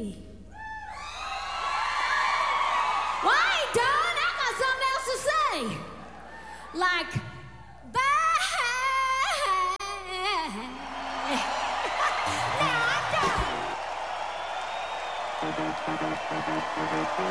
Well, I ain't done. I got something else to say. Like, bye. Now I'm done.